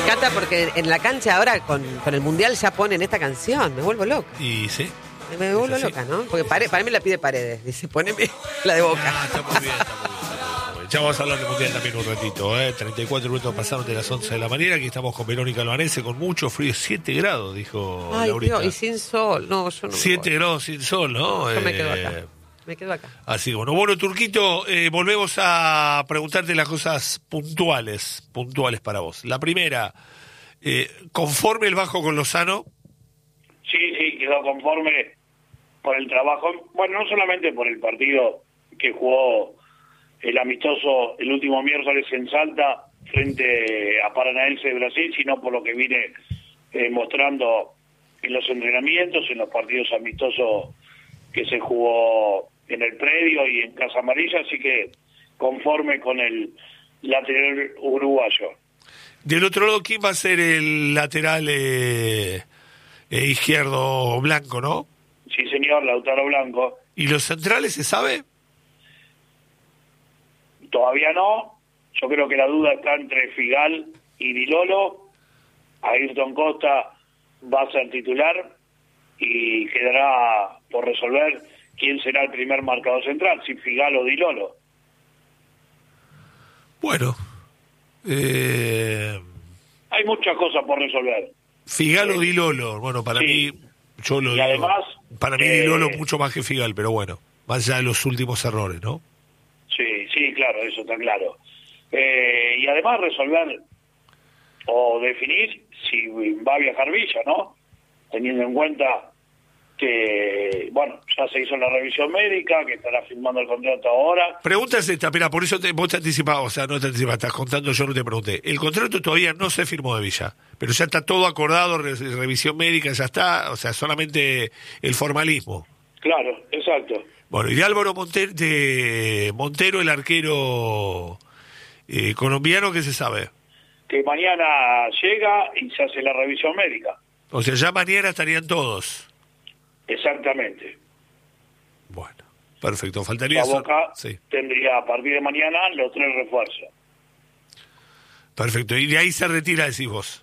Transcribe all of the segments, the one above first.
encanta porque en la cancha ahora con el Mundial ya ponen esta canción. Me vuelvo loca. Y sí. Me vuelvo loca, ¿no? Porque para mí la pide Paredes. Dice, poneme la de Boca. Está muy bien, está muy bien. Ya vamos a hablar de Mundial también un ratito. 34 minutos pasaron de las 11 de la mañana. Aquí estamos con Verónica Albanese, con mucho frío. 7 grados, dijo Ay, Laurita. Dios, y sin sol. No, yo no. 7 grados sin sol, ¿no? Yo me quedo acá. Me quedo acá. Así bueno, Turquito, volvemos a preguntarte las cosas puntuales para vos. La primera, ¿conforme el Vasco con Lozano? Sí, quedó conforme por el trabajo. Bueno, no solamente por el partido que jugó el amistoso el último miércoles en Salta frente a Paranaense de Brasil, sino por lo que viene mostrando en los entrenamientos, en los partidos amistosos que se jugó en el predio y en Casa Amarilla, así que conforme con el lateral uruguayo. Del otro lado, ¿quién va a ser el lateral izquierdo blanco, no? Sí, señor, Lautaro Blanco. ¿Y los centrales se sabe? Todavía no. Yo creo que la duda está entre Figal y Di Lolo. Ayrton Costa va a ser titular y quedará por resolver quién será el primer marcador central, si Figal o Di Lolo. Bueno. Hay muchas cosas por resolver. Figal o Di Lolo. Bueno, para mí, yo lo y digo. Además, para mí Di Lolo mucho más que Figal, pero bueno, más allá de los últimos errores, ¿no? Sí, claro, eso está claro. Y además resolver o definir si va a viajar Villa, ¿no? Teniendo en cuenta que, bueno, ya se hizo la revisión médica, que estará firmando el contrato ahora. Pregunta es esta, espera, por eso vos te anticipás, o sea, no te anticipás, estás contando, yo no te pregunté. El contrato todavía no se firmó de Villa, pero ya está todo acordado, revisión médica, ya está, o sea, solamente el formalismo. Claro, exacto. Bueno, y de Álvaro Montero, el arquero colombiano, ¿qué se sabe? Que mañana llega y se hace la revisión médica. O sea, ya mañana estarían todos. Exactamente. Bueno, perfecto. Faltaría La Boca sí. Tendría a partir de mañana los 3 refuerzos. Perfecto. Y de ahí se retira, decís vos.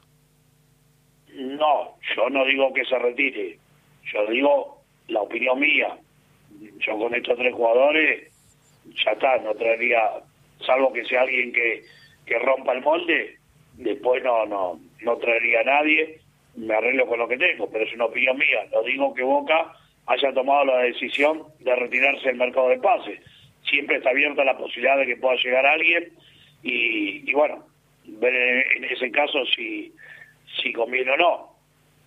No, yo no digo que se retire. Yo digo la opinión mía. Yo con estos 3 jugadores ya está, no traería, salvo que sea alguien que rompa el molde, después no traería a nadie. Me arreglo con lo que tengo, pero es una opinión mía. No digo que Boca haya tomado la decisión de retirarse del mercado de pases. Siempre está abierta la posibilidad de que pueda llegar alguien y bueno, ver en ese caso si conviene o no.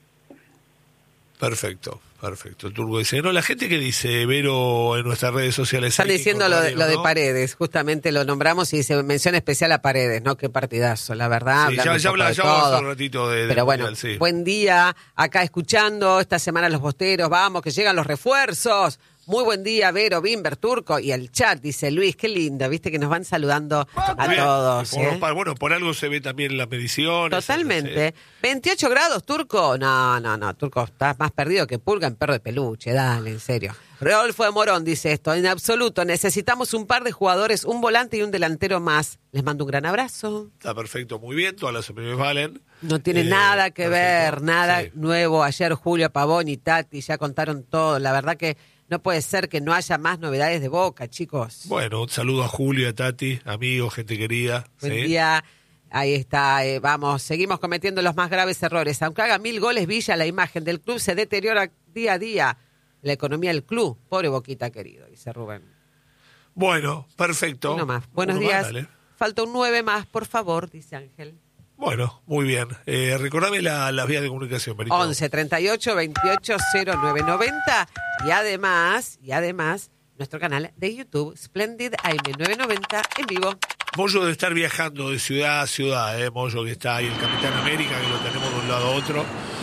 Perfecto. Turco dice, no, la gente que dice, Vero, en nuestras redes sociales... Están diciendo lo de Paredes, justamente lo nombramos y dice mención especial a Paredes, ¿no? Qué partidazo, la verdad. Sí, ya vamos un ratito de Pero bueno, mundial, sí. Buen día, acá escuchando, esta semana los bosteros, vamos, que llegan los refuerzos. Muy buen día, Vero, Bimber, Turco, y el chat, dice Luis, qué lindo, viste que nos van saludando a todos. Bueno, por algo se ve también la medición. Totalmente. 28 grados, Turco. No, Turco, estás más perdido que pulga en perro de peluche, dale, en serio. Rodolfo de Morón dice esto, en absoluto, necesitamos un par de jugadores, un volante y un delantero más. Les mando un gran abrazo. Está perfecto, muy bien, todas las opiniones valen. No tiene nada que ver, nada sí. nuevo. Ayer Julio Pavón y Tati ya contaron todo, la verdad que no puede ser que no haya más novedades de Boca, chicos. Bueno, un saludo a Julio, a Tati, amigos, gente querida. Buen día. Ahí está, vamos, seguimos cometiendo los más graves errores. Aunque haga 1000 goles, Villa, la imagen del club se deteriora día a día. La economía del club, pobre Boquita querido, dice Rubén. Bueno, perfecto. Uno más. Buenos días. Más, falta un 9 más, por favor, dice Ángel. Bueno, muy bien. Recordame las vías de comunicación, Marito. 11 38 28 09 90 y además nuestro canal de YouTube Splendid AM990 en vivo. Moyo de estar viajando de ciudad a ciudad, Moyo que está ahí, el Capitán América, que lo tenemos de un lado a otro.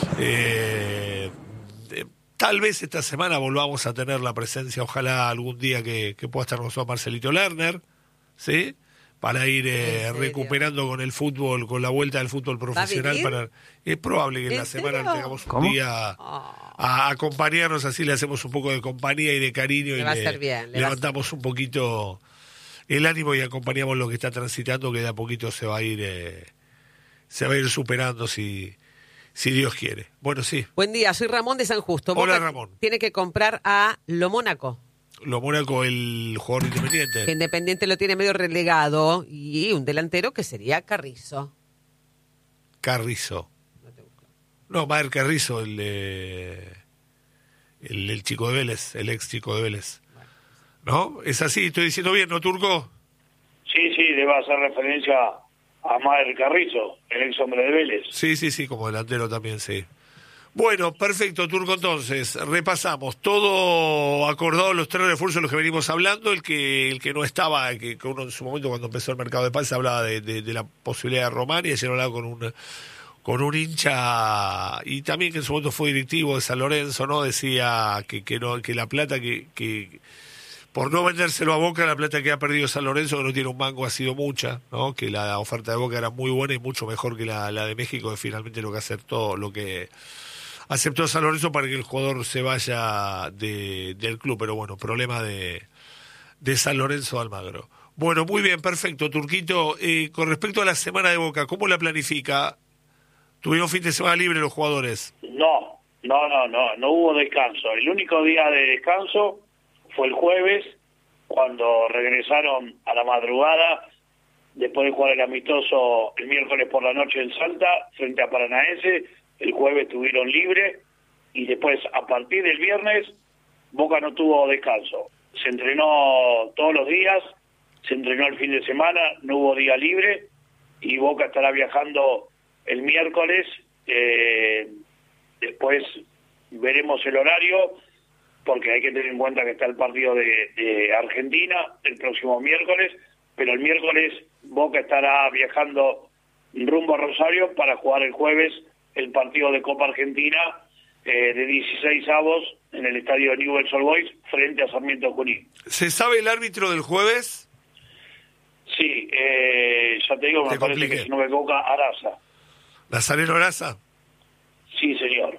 Tal vez esta semana volvamos a tener la presencia, ojalá algún día que pueda estar con nosotros Marcelito Lerner, ¿sí? Para ir recuperando con el fútbol, con la vuelta del fútbol profesional. Es probable que en la semana tengamos un día a acompañarnos, así le hacemos un poco de compañía y de cariño y levantamos un poquito el ánimo y acompañamos lo que está transitando, que de a poquito se va a ir se va a ir superando si Dios quiere. Bueno, sí. Buen día, soy Ramón de San Justo. Hola, Boca Ramón. tiene que comprar a Lo Mónaco. Lo Mónaco, el jugador independiente. Que Independiente lo tiene medio relegado. Y un delantero que sería Carrizo. Carrizo. No, Maher Carrizo, el chico de Vélez, el ex chico de Vélez. ¿No? ¿Es así? ¿Estoy diciendo bien, no, Turco? Sí, debe hacer referencia a Maher Carrizo, el ex hombre de Vélez. Sí, como delantero también, sí. Bueno, perfecto, Turco, entonces, repasamos. Todo acordado, los 3 refuerzos de los que venimos hablando, el que no estaba, que uno en su momento cuando empezó el mercado de pases hablaba de la posibilidad de Román, y ayer hablaba con un hincha, y también que en su momento fue directivo de San Lorenzo, ¿no? Decía que la plata que por no vendérselo a Boca, la plata que ha perdido San Lorenzo, que no tiene un mango, ha sido mucha, ¿no? Que la oferta de Boca era muy buena y mucho mejor que la de México, que finalmente lo que aceptó San Lorenzo para que el jugador se vaya del club. Pero bueno, problema de San Lorenzo Almagro. Bueno, muy bien, perfecto, Turquito. Con respecto a la semana de Boca, ¿cómo la planifica? ¿Tuvieron fin de semana libre los jugadores? No hubo descanso. El único día de descanso fue el jueves, cuando regresaron a la madrugada, después de jugar el amistoso el miércoles por la noche en Salta, frente a Paranaense. El jueves tuvieron libre, y después, a partir del viernes, Boca no tuvo descanso. Se entrenó todos los días, se entrenó el fin de semana, no hubo día libre, y Boca estará viajando el miércoles. Después veremos el horario, porque hay que tener en cuenta que está el partido de Argentina el próximo miércoles, pero el miércoles Boca estará viajando rumbo a Rosario para jugar el jueves el partido de Copa Argentina de 16avos en el estadio de Newell's Old Boys frente a Sarmiento de Junín. ¿Se sabe el árbitro del jueves? Sí, ya te digo, me parece que, si no me equivoco, Araza. ¿Nazareno Araza? Sí, señor.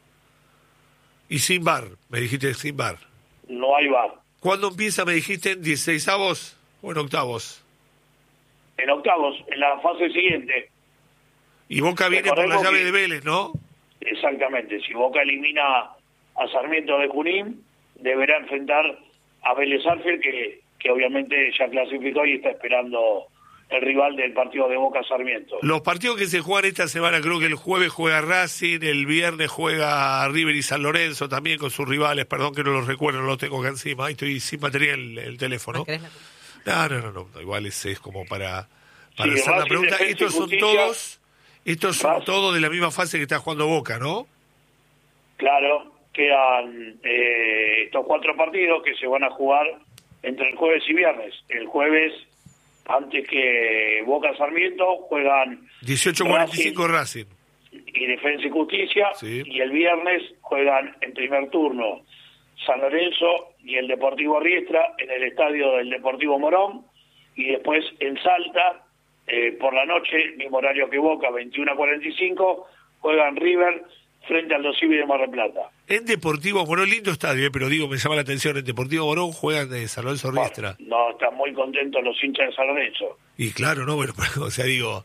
Y sin VAR, me dijiste sin VAR. No hay VAR. ¿Cuándo empieza, me dijiste, en 16avos o en octavos? En octavos, en la fase siguiente. Y Boca viene por la llave de Vélez, ¿no? Exactamente. Si Boca elimina a Sarmiento de Junín, deberá enfrentar a Vélez Sarsfield, que obviamente ya clasificó y está esperando el rival del partido de Boca Sarmiento. Los partidos que se juegan esta semana, creo que el jueves juega Racing, el viernes juega River y San Lorenzo también con sus rivales, perdón que no los recuerdo, no los tengo acá encima, ahí estoy sin batería en el teléfono. No, igual es como para sí, hacer la pregunta. Estos son todos de la misma fase que está jugando Boca, ¿no? Claro, quedan estos 4 partidos que se van a jugar entre el jueves y viernes. El jueves, antes que Boca Sarmiento, juegan 18:45 Racing y Defensa y Justicia, sí. Y el viernes juegan en primer turno San Lorenzo y el Deportivo Riestra en el estadio del Deportivo Morón, y después en Salta, por la noche, mismo horario que Boca, 21:45, juegan River frente al Dosivi de Mar del Plata. En Deportivo Morón, lindo estadio, pero digo, me llama la atención, en Deportivo Morón juegan de San Lorenzo Riestra. Bueno, no, están muy contentos los hinchas de San Lorenzo. Y claro, no, bueno, o sea, digo,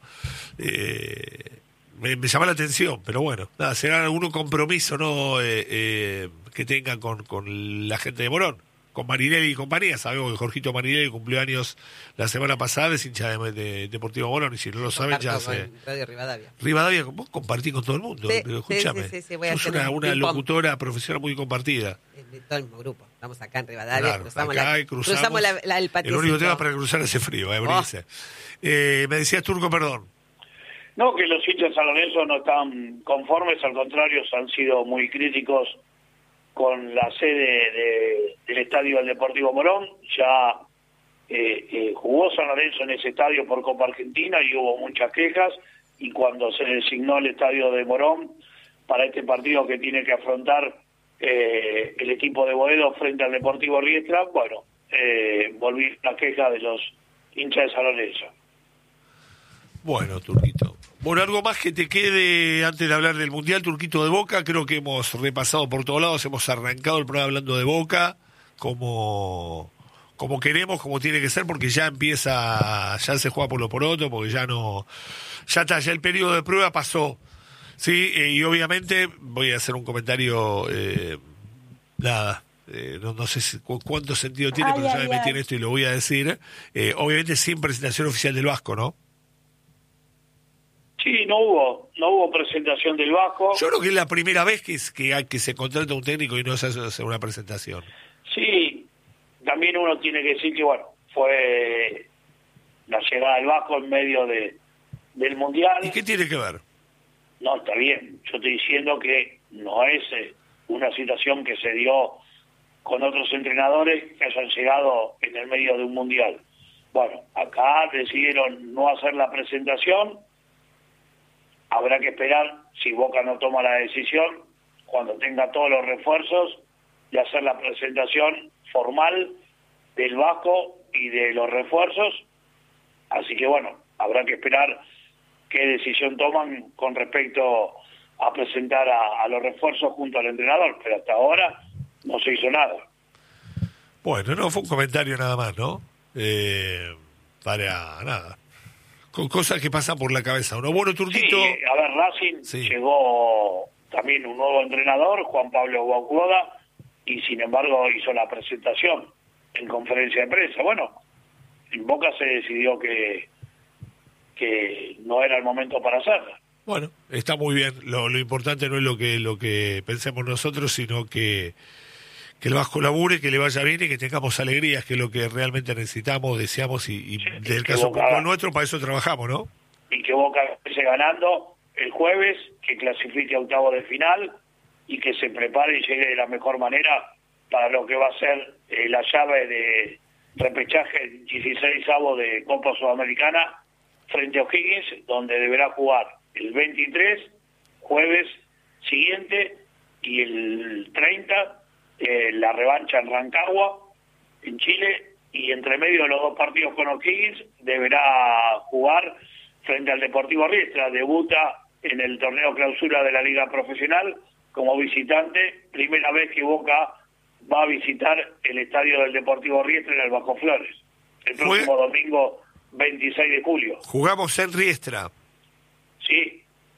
me llama la atención, pero bueno, nada, será algún compromiso, ¿no? Que tengan con la gente de Morón, con Marinelli y compañía. Sabemos que Jorgito Marinelli cumplió años la semana pasada, es hincha de Deportivo Morón, y si no lo saben ya se... Radio Rivadavia. Rivadavia, vos compartís con todo el mundo, Sí, pero escúchame, sí, sos una locutora profesional muy compartida. De todo el mismo grupo. Estamos acá en Rivadavia, Claro, cruzamos el patiecito. El único tema para cruzar ese frío, Brice. Me decías, Turco, perdón. No, que los hinchas de San Lorenzo no están conformes, al contrario, han sido muy críticos con la sede del estadio del Deportivo Morón. Ya jugó San Lorenzo en ese estadio por Copa Argentina y hubo muchas quejas, y cuando se designó el estadio de Morón para este partido que tiene que afrontar el equipo de Boedo frente al Deportivo Riestra, bueno, volvió la queja de los hinchas de San Lorenzo. Bueno, Turquito. Bueno, algo más que te quede antes de hablar del Mundial, Turquito, de Boca. Creo que hemos repasado por todos lados, hemos arrancado el programa hablando de Boca, como como queremos, como tiene que ser, porque ya se juega por lo poroto, porque ya está, ya el periodo de prueba pasó. Sí, y obviamente voy a hacer un comentario, no sé cuánto sentido tiene, pero ya me metí en esto y lo voy a decir. Obviamente sin presentación oficial del Vasco, ¿no? Sí, no hubo presentación del Vasco. Yo creo que es la primera vez que se contrata un técnico y no se hace una presentación. Sí, también uno tiene que decir que, bueno, fue la llegada del Vasco en medio del Mundial. ¿Y qué tiene que ver? No, está bien. Yo estoy diciendo que no es una situación que se dio con otros entrenadores que hayan llegado en el medio de un Mundial. Bueno, acá decidieron no hacer la presentación. Habrá que esperar, si Boca no toma la decisión, cuando tenga todos los refuerzos, de hacer la presentación formal del Vasco y de los refuerzos. Así que bueno, habrá que esperar qué decisión toman con respecto a presentar a los refuerzos junto al entrenador, pero hasta ahora no se hizo nada. Bueno, no, fue un comentario nada más, ¿no? Para nada. Con cosas que pasan por la cabeza. ¿No? Bueno, Turquito... Sí, a ver, Racing llegó también un nuevo entrenador, Juan Pablo Baucuoda, y sin embargo hizo la presentación en conferencia de prensa. Bueno, en Boca se decidió que no era el momento para hacerla. Bueno, está muy bien. Lo importante no es lo que pensemos nosotros, sino que el Vasco labure, que le vaya bien y que tengamos alegrías, que es lo que realmente necesitamos, deseamos y del caso puntual nuestro, para eso trabajamos, ¿no? Y que Boca empiece ganando el jueves, que clasifique a octavo de final y que se prepare y llegue de la mejor manera para lo que va a ser la llave de repechaje 16avo de Copa Sudamericana frente a O'Higgins, donde deberá jugar el 23, jueves siguiente, y el 30 la revancha en Rancagua, en Chile, y entre medio de los dos partidos con O'Higgins deberá jugar frente al Deportivo Riestra. Debuta en el torneo clausura de la Liga Profesional como visitante, primera vez que Boca va a visitar el estadio del Deportivo Riestra en el Bajo Flores, el próximo domingo 26 de julio. Jugamos en Riestra. Sí,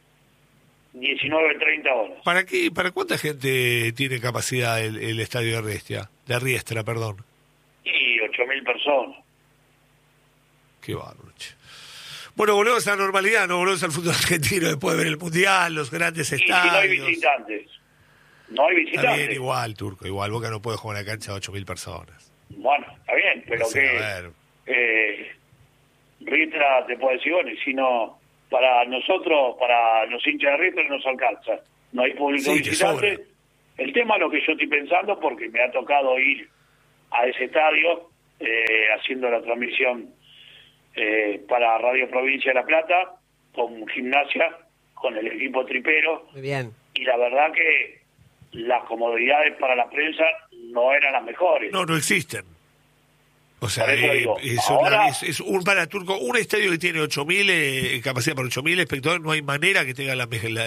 19:30 horas. ¿Para qué? ¿Para cuánta gente tiene capacidad el estadio de Riestra, perdón? Y 8.000 personas. Qué bárbaro. Bueno, volvemos a la normalidad, no volvemos al fútbol argentino después de ver el Mundial, los grandes estadios. Y si no hay visitantes. No hay visitantes. Está bien, igual, Turco, igual. Boca no puede jugar una cancha de 8.000 personas. Bueno, está bien, pero Riestra te puede decir, bueno, y si no, para nosotros, para los hinchas de Riestra no nos alcanza. No hay público visitante. El tema es lo que yo estoy pensando, porque me ha tocado ir a ese estadio haciendo la transmisión para Radio Provincia de La Plata, con Gimnasia, con el equipo tripero. Muy bien. Y la verdad que las comodidades para la prensa no eran las mejores. No existen. O sea, ahora, es un para Turco, un estadio que tiene 8.000, capacidad para 8.000 espectadores, no hay manera que tenga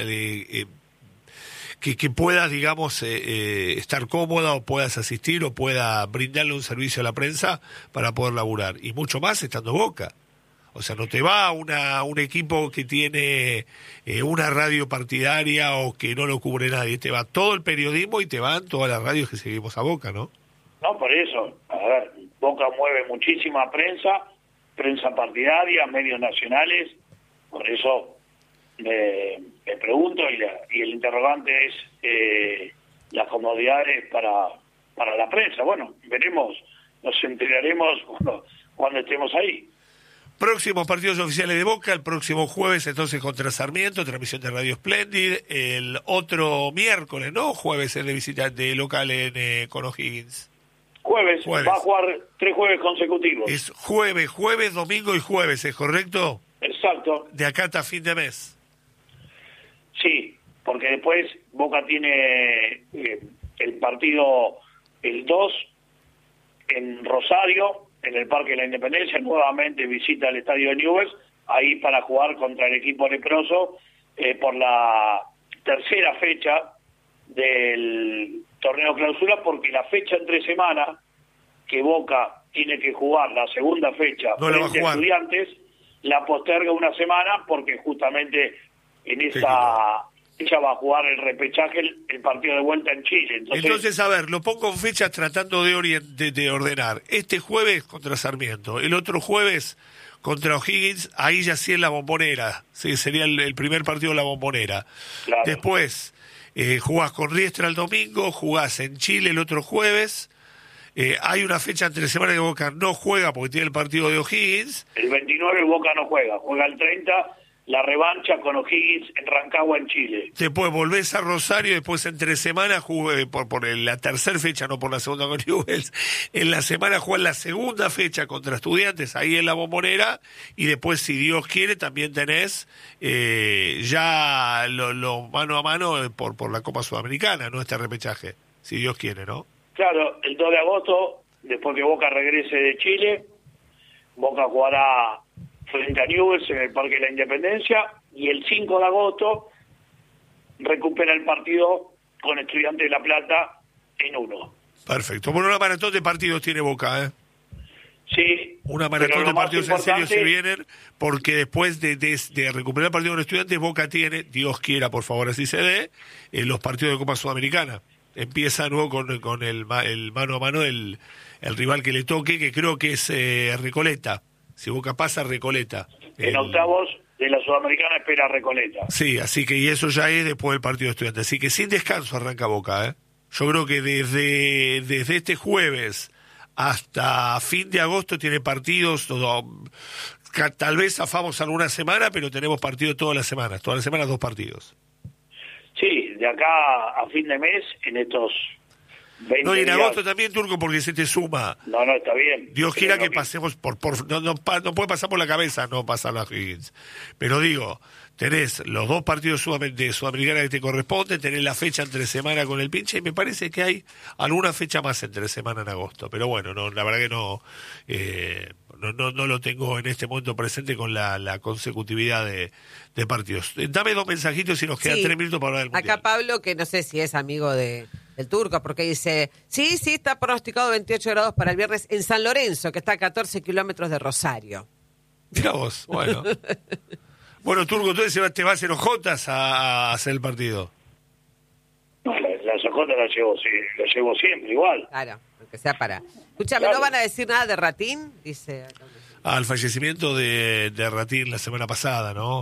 que puedas, digamos, estar cómoda o puedas asistir o pueda brindarle un servicio a la prensa para poder laburar. Y mucho más estando Boca. O sea, no te va un equipo que tiene una radio partidaria o que no lo cubre nadie. Te va todo el periodismo y te van todas las radios que seguimos a Boca, ¿no? No, por eso. A ver, Boca mueve muchísima prensa partidaria, medios nacionales. Por eso me pregunto, y el interrogante es las comodidades para la prensa. Bueno, veremos, nos enteraremos cuando estemos ahí. Próximos partidos oficiales de Boca, el próximo jueves entonces contra Sarmiento, transmisión de Radio Splendid, el otro miércoles, ¿no? Jueves es de visitante local con O'Higgins. Jueves, va a jugar 3 jueves consecutivos. Es jueves, domingo y jueves, ¿es correcto? Exacto. De acá hasta fin de mes. Sí, porque después Boca tiene el partido el 2 en Rosario, en el Parque de la Independencia, nuevamente visita el estadio de Newell's, ahí para jugar contra el equipo leproso por la tercera fecha del torneo clausura, porque la fecha entre semana que Boca tiene que jugar la segunda fecha No la va a frente a jugar. Estudiantes, la posterga una semana porque justamente en esa fecha va a jugar el repechaje, el partido de vuelta en Chile. Entonces, a ver, lo pongo en fechas tratando de ordenar. Este jueves contra Sarmiento, el otro jueves contra O'Higgins, ahí ya sí en la Bombonera, sí, sería el primer partido de la Bombonera. Claro. Después jugás con Riestra el domingo, jugás en Chile el otro jueves. Hay una fecha entre semana que Boca no juega porque tiene el partido de O'Higgins. El 29 Boca no juega, juega el 30, la revancha con O'Higgins en Rancagua, en Chile. Después volvés a Rosario, después entre semana jugué por la tercera fecha, no por la segunda con Newell's. En la semana juegan la segunda fecha contra Estudiantes, ahí en la Bombonera, y después, si Dios quiere, también tenés ya lo mano a mano por la Copa Sudamericana, ¿no? Este repechaje, si Dios quiere, ¿no? Claro, el 2 de agosto, después que Boca regrese de Chile, Boca jugará frente a Newell's en el Parque de la Independencia, y el 5 de agosto recupera el partido con Estudiantes de La Plata en 1. Perfecto. Bueno, una maratón de partidos tiene Boca, ¿eh? Sí. Una maratón pero de lo más partidos en serio se importante- vienen, porque después de recuperar el partido con Estudiantes, Boca tiene, Dios quiera, por favor, así se dé, los partidos de Copa Sudamericana. Empieza de nuevo con el mano a mano el rival que le toque, que creo que es Recoleta. Si Boca pasa, Recoleta. En octavos de la Sudamericana espera a Recoleta. Sí, así que y eso ya es después del partido de Estudiantes. Así que sin descanso arranca Boca, ¿eh? Yo creo que desde este jueves hasta fin de agosto tiene partidos, tal vez zafamos alguna semana, pero tenemos partidos todas las semanas 2 partidos. Sí, de acá a fin de mes, en estos 20 No, y en días... agosto también, Turco, porque se te suma. No, está bien. Dios Pero quiera lo que pasemos no puede pasar por la cabeza no pasar las Higgins. Pero digo, tenés los 2 partidos de Sudamericana que te corresponden, tenés la fecha entre semana con el pinche, y me parece que hay alguna fecha más entre semana en agosto. Pero bueno, no, la verdad que no lo tengo en este momento presente con la consecutividad de partidos. Dame 2 mensajitos y nos quedan 3 minutos para hablar del Mundial. Acá Pablo, que no sé si es amigo del Turco, porque dice, sí, está pronosticado 28 grados para el viernes en San Lorenzo, que está a 14 kilómetros de Rosario. Mira vos, bueno. Bueno, Turco, entonces te vas en Ojotas a hacer el partido. No, la socota la llevo siempre igual. Claro, aunque sea para... Escúchame, Claro. ¿no van a decir nada de Ratín? Dice... Al fallecimiento de Ratín la semana pasada, ¿no?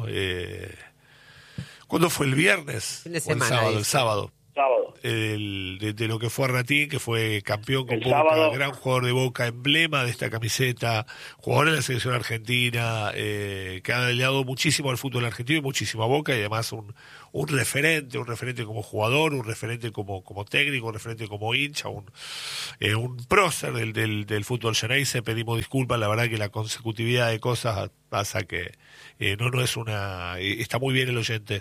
¿Cuándo fue? ¿El viernes? Fin de ¿O semana, el dice. sábado? Sábado. De lo que fue Ratín, que fue campeón con El Boca, sábado. gran jugador de Boca, emblema de esta camiseta, jugador de la selección argentina, que ha dado muchísimo al fútbol argentino y muchísimo a Boca, y además un referente como jugador, un referente como técnico, un referente como hincha, un prócer del fútbol xeneize. Pedimos disculpas, la verdad que la consecutividad de cosas pasa que no es una... está muy bien el oyente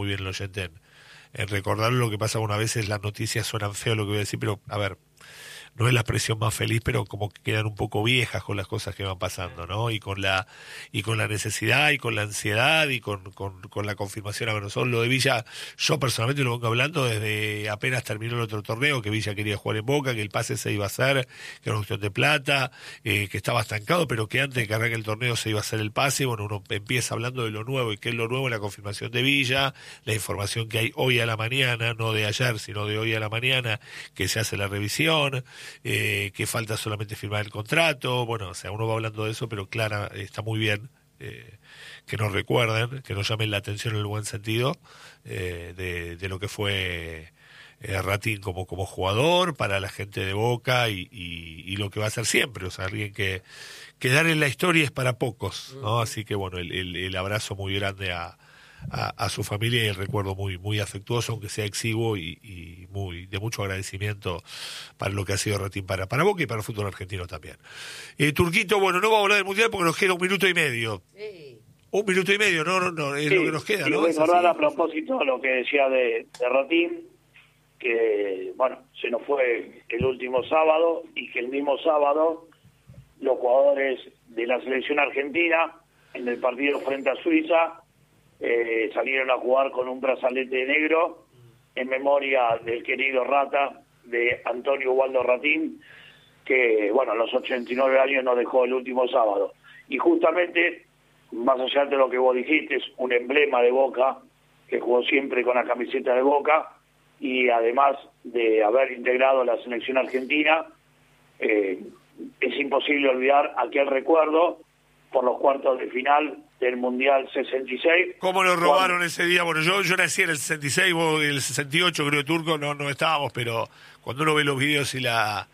en recordarlo. Lo que pasa una vez es las noticias suenan feo lo que voy a decir, pero a ver, no es la expresión más feliz, pero como que quedan un poco viejas con las cosas que van pasando, ¿no? Y con la necesidad y con la ansiedad y con la confirmación. A ver, nosotros lo de Villa, yo personalmente lo vengo hablando desde apenas terminó el otro torneo, que Villa quería jugar en Boca, que el pase se iba a hacer, que era una cuestión de plata, que estaba estancado, pero que antes de que arranque el torneo se iba a hacer el pase. Bueno, uno empieza hablando de lo nuevo, y que es lo nuevo, la confirmación de Villa, la información que hay hoy a la mañana, no de ayer, sino de hoy a la mañana, que se hace la revisión, que falta solamente firmar el contrato. Bueno, o sea, uno va hablando de eso, pero Clara, está muy bien que nos recuerden, que nos llamen la atención en el buen sentido de lo que fue Ratín como jugador para la gente de Boca y lo que va a ser siempre. O sea, alguien que dar en la historia es para pocos, ¿no? Así que bueno, el abrazo muy grande a su familia, y el recuerdo muy muy afectuoso, aunque sea exiguo, y muy de mucho agradecimiento para lo que ha sido Ratín para Boca y para el fútbol argentino también. Turquito, bueno, no vamos a hablar del Mundial porque nos queda 1 minuto y medio. Sí. 1 minuto y medio, no, es Sí, lo que nos queda, y ¿no? voy a Es recordar así. a propósito de lo que decía de Ratín, que, bueno, se nos fue el último sábado, y que el mismo sábado los jugadores de la selección argentina, en el partido frente a Suiza, salieron a jugar con un brazalete negro en memoria del querido Rata, de Antonio Waldo Ratín, que, bueno, a los 89 años nos dejó el último sábado. Y justamente, más allá de lo que vos dijiste, es un emblema de Boca, que jugó siempre con la camiseta de Boca, y además de haber integrado la selección argentina, es imposible olvidar aquel recuerdo por los cuartos de final del Mundial 66. ¿Cómo nos robaron ese día? Bueno, yo nací en el 66, vos en el 68, creo, Turco, no estábamos, pero cuando uno ve los videos y las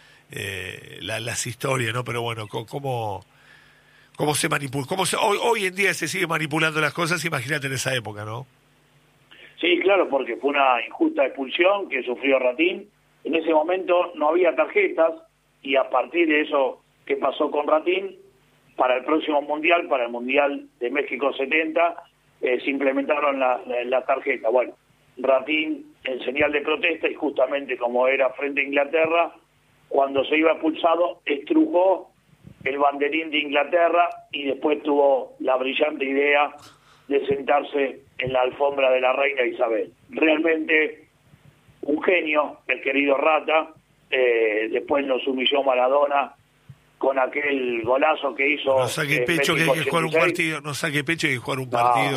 historias, ¿no? Pero bueno, ¿cómo se manipula? Hoy en día se sigue manipulando las cosas, imagínate en esa época, ¿no? Sí, claro, porque fue una injusta expulsión que sufrió Ratín. En ese momento no había tarjetas, y a partir de eso que pasó con Ratín, para el próximo Mundial, para el Mundial de México 70, se implementaron la tarjeta. Bueno, Ratín, en señal de protesta, y justamente como era frente a Inglaterra, cuando se iba expulsado, estrujó el banderín de Inglaterra y después tuvo la brillante idea de sentarse en la alfombra de la reina Isabel. Realmente un genio, el querido Rata. Después nos humilló Maradona con aquel golazo que hizo. No saque pecho, que hay que jugar un partido. No saque pecho, que hay que jugar un partido.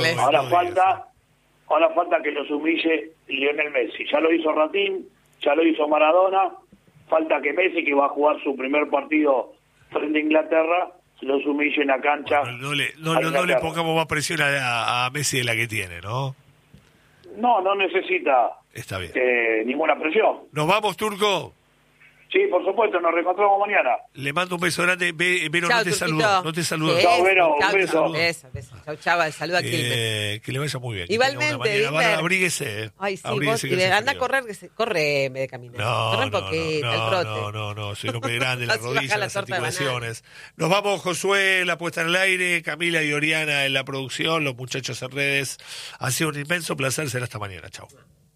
Ahora falta que los humille Lionel Messi. Ya lo hizo Ratín, ya lo hizo Maradona. Falta que Messi, que va a jugar su primer partido frente a Inglaterra, los humille en la cancha. Bueno, no le pongamos más presión a Messi de la que tiene, ¿no? No necesita. Está bien. Ninguna presión. ¿Nos vamos, Turco? Sí, por supuesto, nos reencontramos mañana. Le mando un beso grande. Vero, Chau, no te saludo. No te saludo. Chau, Vero, un beso. Chau, chava, saluda a Kilmer. Que le vaya muy bien. Igualmente, abríguese. Ay, sí, abríguese, vos, anda a correr, corre de caminar. Corre un poquito, el trote. No, soy un hombre grande, las Así baja rodillas, la las torta de articulaciones. Nos vamos, Josué, la puesta en el aire, Camila y Oriana en la producción, los muchachos en redes. Ha sido un inmenso placer, será hasta mañana. Chau.